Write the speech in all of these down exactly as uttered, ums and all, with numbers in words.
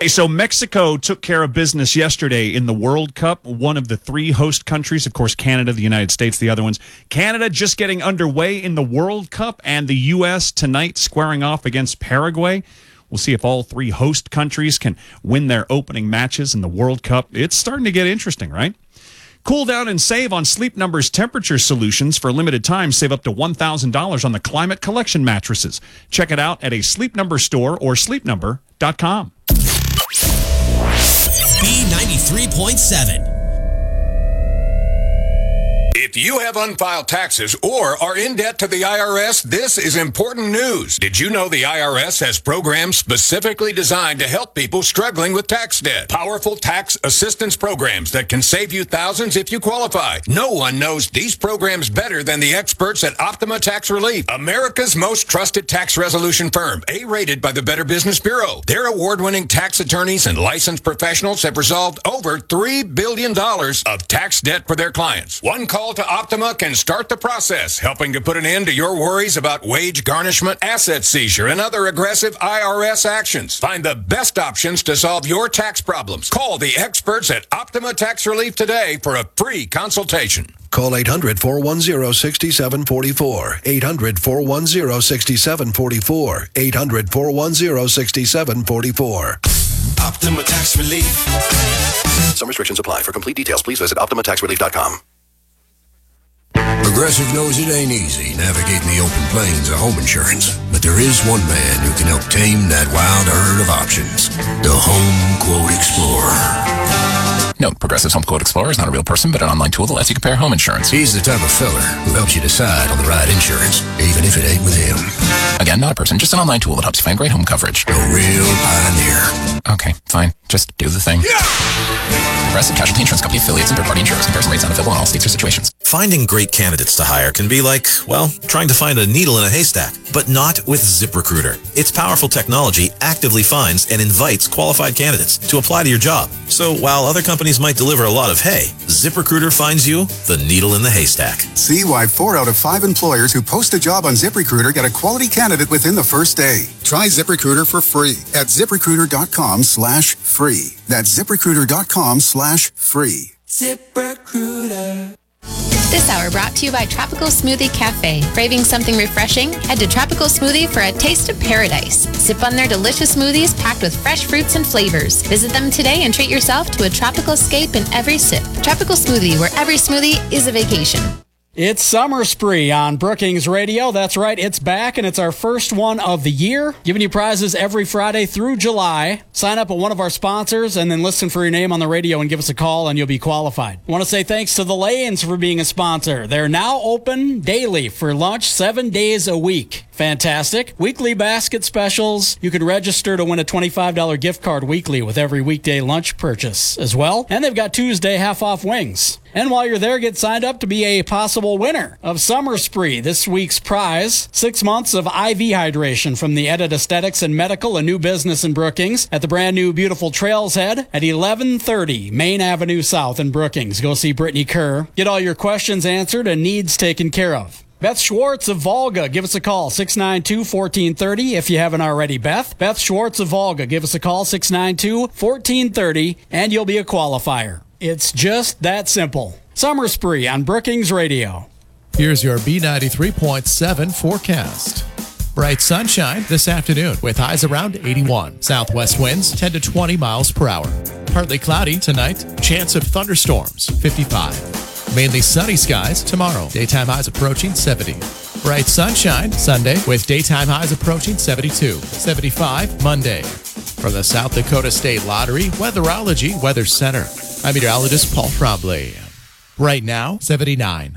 Hey, so Mexico took care of business yesterday in the World Cup, one of the three host countries, of course, Canada, the United States, the other ones. Canada just getting underway in the World Cup, and the U S tonight squaring off against Paraguay. We'll see if all three host countries can win their opening matches in the World Cup. It's starting to get interesting, right? Cool down and save on Sleep Number's temperature solutions. For a limited time, save up to one thousand dollars on the Climate Collection mattresses. Check it out at a Sleep Number store or sleep number dot com. B ninety-three point seven. If you have unfiled taxes or are in debt to the I R S, this is important news. Did you know the I R S has programs specifically designed to help people struggling with tax debt? Powerful tax assistance programs that can save you thousands if you qualify. No one knows these programs better than the experts at Optima Tax Relief, America's most trusted tax resolution firm, A-rated by the Better Business Bureau. Their award-winning tax attorneys and licensed professionals have resolved over three billion dollars of tax debt for their clients. One call to Optima can start the process, helping to put an end to your worries about wage garnishment, asset seizure, and other aggressive I R S actions. Find the best options to solve your tax problems. Call the experts at Optima Tax Relief today for a free consultation. Call eight hundred, four one zero, six seven four four. eight hundred, four one zero, six seven four four. eight hundred, four one zero, six seven four four. Optima Tax Relief. Some restrictions apply. For complete details, please visit optima tax relief dot com. Progressive knows it ain't easy navigating the open plains of home insurance, but there is one man who can help tame that wild herd of options. The Home Quote Explorer. Note, Progressive's Home Quote Explorer is not a real person, but an online tool that lets you compare home insurance. He's the type of feller who helps you decide on the right insurance, even if it ain't with him. Again, not a person, just an online tool that helps you find great home coverage. A real pioneer. Okay, fine. Just do the thing. Yeah! Progressive Casualty Insurance Company affiliates and third-party insurers. Comparison rates not available in all states or situations. Finding great candidates to hire can be like, well, trying to find a needle in a haystack, but not with ZipRecruiter. Its powerful technology actively finds and invites qualified candidates to apply to your job. So while other companies might deliver a lot of hay, ZipRecruiter finds you the needle in the haystack. See why four out of five employers who post a job on ZipRecruiter get a quality candidate within the first day. Try ZipRecruiter for free at ZipRecruiter.com slash free. That's ZipRecruiter.com slash free. ZipRecruiter. This hour brought to you by Tropical Smoothie Cafe. Craving something refreshing? Head to Tropical Smoothie for a taste of paradise. Sip on their delicious smoothies packed with fresh fruits and flavors. Visit them today and treat yourself to a tropical escape in every sip. Tropical Smoothie, where every smoothie is a vacation. It's Summer Spree on Brookings Radio. That's right, it's back, and it's our first one of the year. Giving you prizes every Friday through July. Sign up at one of our sponsors and then listen for your name on the radio and give us a call, and you'll be qualified. I want to say thanks to the Layens for being a sponsor. They're now open daily for lunch seven days a week. Fantastic. Weekly basket specials. You can register to win a twenty-five dollars gift card weekly with every weekday lunch purchase as well. And they've got Tuesday half-off wings. And while you're there, get signed up to be a possible winner of Summer Spree. This week's prize, six months of I V hydration from the Edit Aesthetics and Medical, a new business in Brookings, at the brand new beautiful Trails Head at eleven thirty Main Avenue South in Brookings. Go see Brittany Kerr. Get all your questions answered and needs taken care of. Beth Schwartz of Volga, give us a call, six nine two, one four three zero if you haven't already. Beth, Beth Schwartz of Volga, give us a call, six nine two, one four three zero, and you'll be a qualifier. It's just that simple. Summer Spree on Brookings Radio. Here's your B ninety-three point seven forecast. Bright sunshine this afternoon with highs around eighty-one. Southwest winds ten to twenty miles per hour. Partly cloudy tonight. Chance of thunderstorms, fifty-five. Mainly sunny skies tomorrow. Daytime highs approaching seventy. Bright sunshine Sunday with daytime highs approaching seventy-two. seventy-five Monday. From the South Dakota State Lottery Weatherology Weather Center, I'm meteorologist Paul Trombley. Right now, seventy-nine.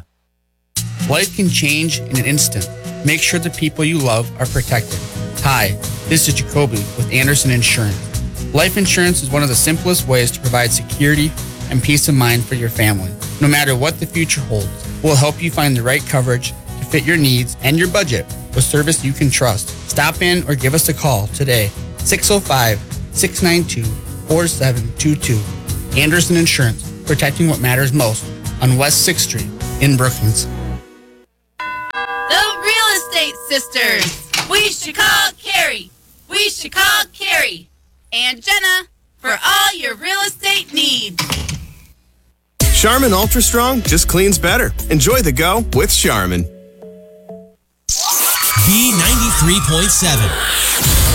Life can change in an instant. Make sure the people you love are protected. Hi, this is Jacoby with Anderson Insurance. Life insurance is one of the simplest ways to provide security and peace of mind for your family. No matter what the future holds, we'll help you find the right coverage to fit your needs and your budget with service you can trust. Stop in or give us a call today, six oh five, six nine two, four seven two two. Anderson Insurance, protecting what matters most on West sixth Street in Brookings. The Real Estate Sisters. We should call Carrie. We should call Carrie. And Jenna. for all your real estate needs. Charmin Ultra Strong just cleans better. Enjoy the go with Charmin. B ninety-three point seven.